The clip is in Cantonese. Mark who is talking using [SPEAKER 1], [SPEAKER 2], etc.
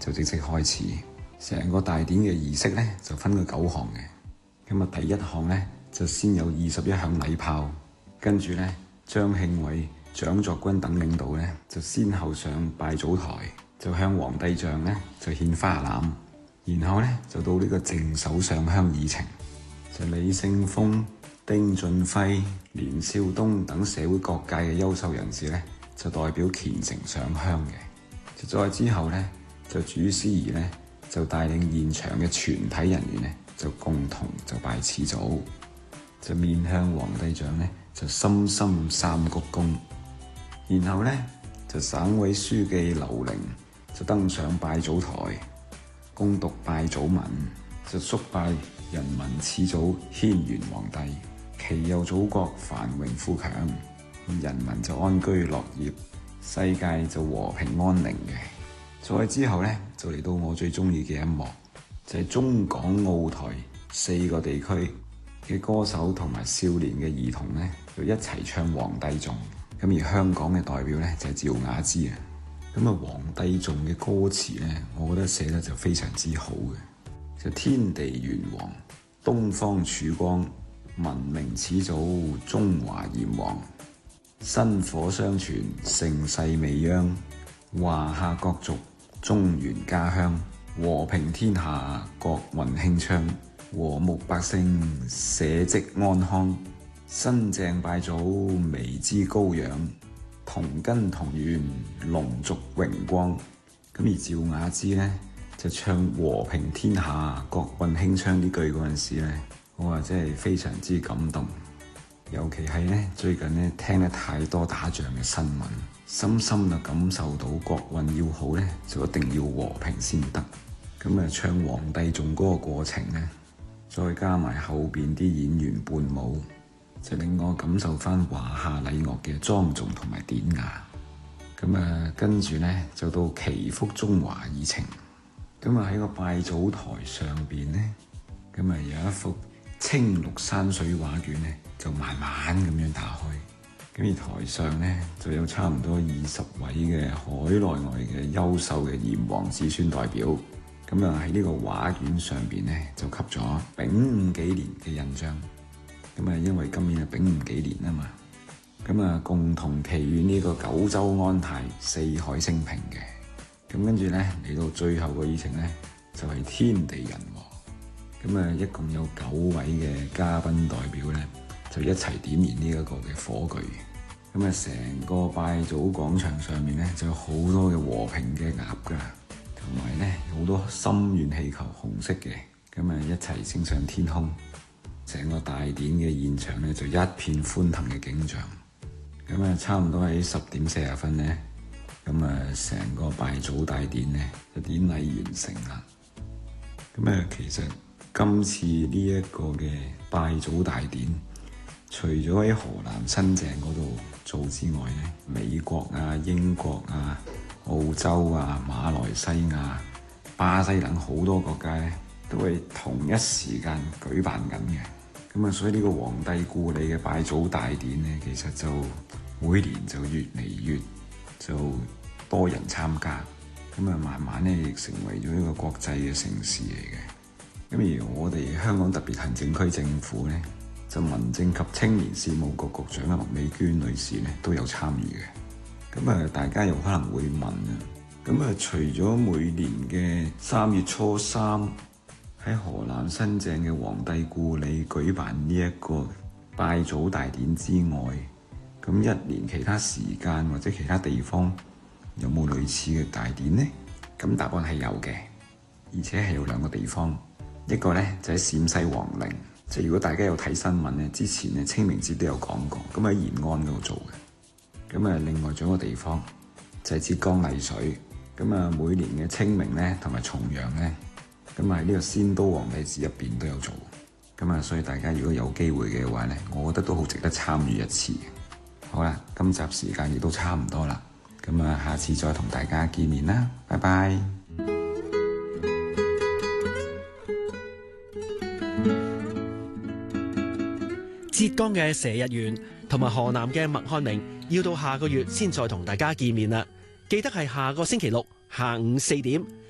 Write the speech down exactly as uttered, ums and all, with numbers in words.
[SPEAKER 1] 就正式開始。成個大典嘅儀式咧就分咗九項嘅。咁啊，第一項咧就先有二十一響禮炮，跟住咧張慶偉、蔣作軍等領導咧就先後上拜祖台，就向皇帝像咧就獻花籃，然後咧就到呢個淨手上香議程，就李勝峰、丁俊輝、連少東等社會各界嘅優秀人士咧就代表虔誠上香嘅。就再之後咧就主司儀咧就帶領現場嘅全體人員咧就共同就拜始祖，就面向皇帝像咧就深深三鞠躬，然後咧就省委書記劉玲就登上拜祖台，恭讀拜祖文，就肅拜人民始祖軒轅皇帝，祈佑祖國繁榮富強，人民就安居樂業，世界就和平安寧嘅。再之後咧就嚟到我最中意嘅一幕，就係中港澳台四個地區嘅歌手同埋少年嘅兒童咧就一齊唱皇帝頌。咁而香港嘅代表咧就係趙雅芝啊。咁啊，皇帝頌嘅歌詞咧，我覺得寫得就非常之好嘅。就天地元皇，東方曙光，文明始祖中華炎黃，薪火相傳，盛世未央，華夏各族中原家鄉，和平天下，國運興昌，和睦百姓，社稷安康，新鄭拜祖，眉之高養，同根同源，龍族榮光。咁而趙雅芝呢，就唱和平天下，國運興昌呢句嗰陣時呢，我話真係非常之感動。尤其係呢，最近呢聽得太多打仗嘅新聞，深深就感受到國運要好呢，就一定要和平先得。咁啊，唱皇帝頌嗰個過程呢，再加埋後邊啲演員伴舞，就令我感受翻華夏禮樂嘅莊重同埋典雅。咁啊，跟住呢，就到祈福中華議程。咁啊喺個拜祖台上邊呢，咁啊有一幅青綠山水畫卷呢，就慢慢咁樣打開。咁而台上呢，就有差唔多二十位嘅海內外嘅優秀嘅炎黃子孫代表。咁啊喺呢個畫卷上邊呢，就給咗丙午紀年嘅印章。咁啊，因為今年係丙午紀年啊嘛，咁啊共同祈願呢個九州安泰、四海升平嘅。咁跟住咧嚟到最後個議程咧，就係、是、天地人和。咁啊，一共有九位嘅嘉賓代表咧，就一齊點燃呢一個嘅火炬。咁啊，成個拜祖廣場上面咧，就有好多嘅和平嘅鴨噶，同埋咧好多心願氣球紅色嘅，咁啊一齊升上天空。成個大典嘅現場咧，就一片歡騰嘅景象。咁啊，差唔多喺十點四十分咧。咁啊，成個拜祖大典咧就典禮完成啦。咁啊，其實今次呢一個嘅拜祖大典，除咗喺河南新鄭嗰度做之外咧，美國啊、英國啊、澳洲啊、馬來西亞、巴西等好多國家咧，都係同一時間舉辦緊嘅。咁啊，所以呢個皇帝故里嘅拜祖大典咧，其實就每年就越嚟越就多人參加，咁啊慢慢咧亦成為咗一個國際嘅盛事嚟嘅。咁而我哋香港特別行政區政府咧，就民政及青年事務局局長麥美娟女士咧都有參與嘅。咁啊，大家又可能會問啊，咁啊除咗每年嘅三月初三喺河南新鄭嘅皇帝故里舉辦呢一個拜祖大典之外，咁一年其他時間或者其他地方有冇類似嘅大典呢？咁答案係有嘅，而且係有兩個地方。一個呢就喺陝西黃陵，即係如果大家有睇新聞呢，之前呢清明節都有講過，咁喺延安嗰度做嘅。咁啊，另外仲有一個地方就係浙江麗水，咁啊每年嘅清明呢同埋重陽呢，咁啊喺呢個仙都皇帝寺入邊都有做。咁啊，所以大家如果有機會嘅話呢，我覺得都好值得參與一次。好啦，今集時間亦都差唔多啦，咁啊，下次再同大家見面啦，拜拜。
[SPEAKER 2] 浙江嘅佘日元同埋河南嘅麥漢明要到下個月先再同大家見面啦，記得係下個星期六下午四點